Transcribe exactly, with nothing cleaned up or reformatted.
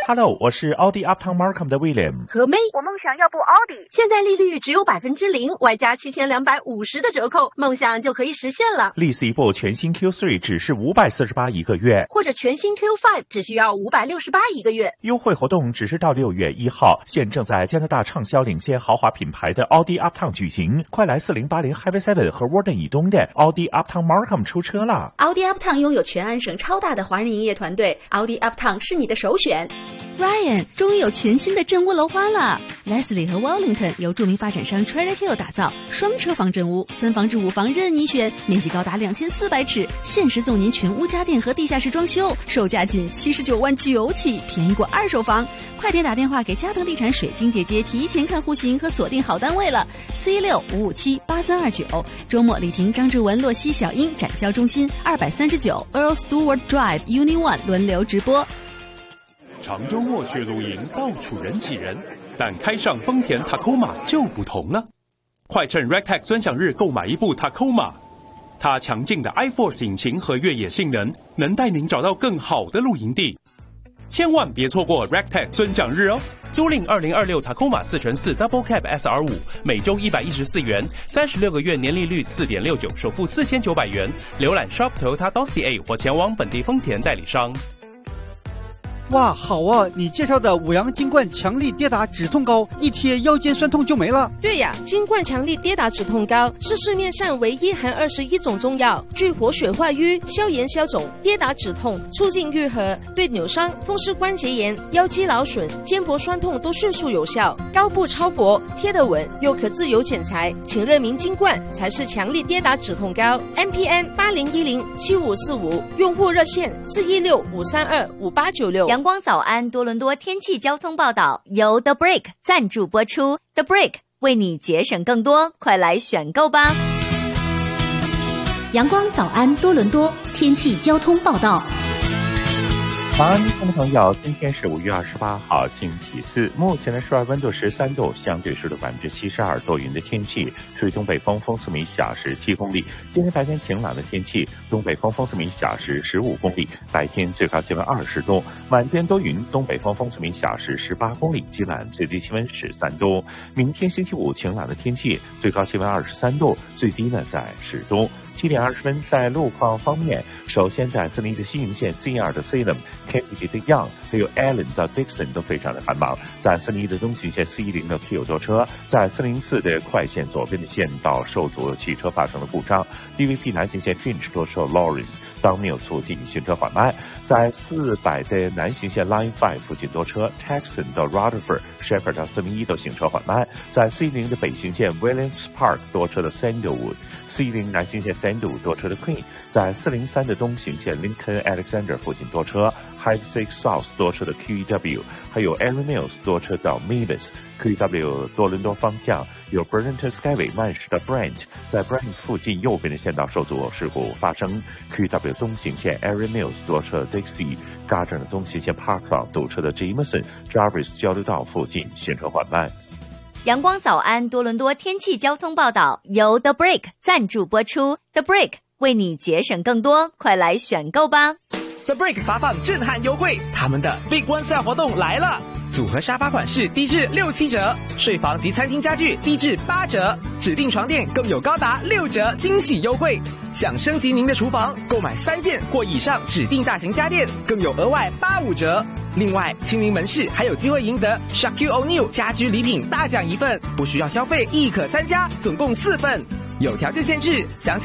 Hello， 我是奥迪 Uptown Markham 的 William。 何妹， 我梦想要部奥迪， 现在利率只有百分之零，外加七千两百五十的折扣，梦想就可以实现了。 利斯一部全新 Q 三 只是五百四十八一个月， 或者全新 Q 五 只需要五百六十八一个月。 优惠活动只是到六月一号，现正在加拿大畅销领先豪华品牌的奥迪 Uptown 举行。快来四零八零 Highway 七和 Warden 以东的奥迪 Uptown Markham 出车了。 奥迪 Uptown 拥有全安省超大的华人营业团队，奥迪 Uptown 是你的首选。 Ryan 终于有全新的正屋楼花了。 Leslie 和 Wellington 由著名发展商 Trader Hill 打造，双车房正屋，三房至五房任你选，面积高达两千四百尺，限时送您全屋家电和地下室装修，售价仅七十九万九起，便宜过二手房。快点打电话给嘉腾地产水晶姐姐，提前看户型和锁定好单位了。四一六五五七八三二九，周末礼亭张志文、洛西、小英展销中心二百三十九 Earl Stewart Drive Uni One 轮流直播。 长周末去露营，到处人挤人，但开上丰田 Tacoma 就不同了。快趁 Rectech 尊享日购买一部 Tacoma， 它强劲的 iForce 引擎和越野性能，能带您找到更好的露营地。千万别错过 Rectech 尊奖日哦！租赁二零二六 Tacoma 四乘四 Double Cab S R 五， 每周一百一十四元，三十六个月年利率 四点六九， 首付四千九百元。浏览 shop toyota dot c a 或前往本地丰田代理商。 哇，好啊！你介绍的五羊金冠强力跌打止痛膏，一贴腰间酸痛就没了。 对呀，金冠强力跌打止痛膏是市面上唯一含二十一种中药，具活血化瘀、消炎消肿、跌打止痛、促进愈合，对扭伤、风湿关节炎、腰肌劳损、肩膊酸痛都迅速有效。膏布超薄，贴得稳，又可自由剪裁，请认明金冠才是强力跌打止痛膏。M P N 八零一零七五四五，用户热线四一六五三二五八九六。 阳光早安多伦多天气交通报道由 The Break 赞助播出。 The Break 为你节省更多，快来选购吧。 阳光早安多伦多天气交通报道。 早安，听众朋友，今天是五月二十八号，星期四。目前的室外温度十三度，相对湿度百分之七十二，多云的天气，吹东北风，风速每小时七公里。今天白天晴朗的天气，东北风风速每小时十五公里，白天最高气温二十度，晚间多云，东北风风速每小时十八公里，今晚最低气温十三度。明天星期五晴朗的天气，最高气温二十三度，最低呢在十度。七点二十分，在路况方面，首先在四零一的西营线 C 二 的 Salem、K 一的 Young 还有 Allen 到 Dixon 都非常的繁忙。在四零一的东行线 C 一零的 Q 多车，在四零四的快线左边的线道受阻，汽车发生了故障。D V P 南行线 Finch 多车 Lawrence 当没有促进行车缓慢。在四百的南行线 Line 五附近多车 ，Texan 到 Rutherford、Shepherd 到四零一都行车缓慢。在 C 零的北行线 Williams Park 多车的 Sandalwood。C 零南行线 Sandalwood 多车的 Queen， 在四零三的东行线 Lincoln Alexander 附近多车 ，Highway six South 多车的 Q E W， 还有 Erin Mills 多车到 Mavis。Q E W 多伦多方向有 Burlington Skyway 慢驶的 Brant， 在 Brant 附近右边的线道受阻，事故发生。Q E W 东行线 Erin Mills 多车 Dixie， Gardner 的东行线 Parkland 堵车的 Jameson，Jarvis 交流道附近行车缓慢。 阳光早安多伦多天气交通报道由 The Break 赞助播出。 The Break 为你节省更多，快来选购吧。 The Break 发放震撼优惠，他们的 Big One Sale 活动来了，组合沙发款式低至六七折，睡房及餐厅家具低至八折，指定床垫更有高达六折惊喜优惠。想升级您的厨房，购买三件或以上指定大型家电更有额外八五折。另外，亲临门市还有机会赢得 Shaquille O'Neal 家居礼品大奖一份，不需要消费亦可参加，总共四份，有条件限制，详情